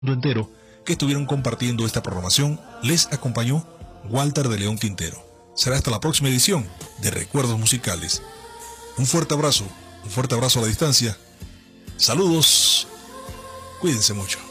entero que estuvieron compartiendo esta programación. Les acompañó Walter de León Quintero. Será hasta la próxima edición de Recuerdos Musicales. Un fuerte abrazo a la distancia. Saludos, cuídense mucho.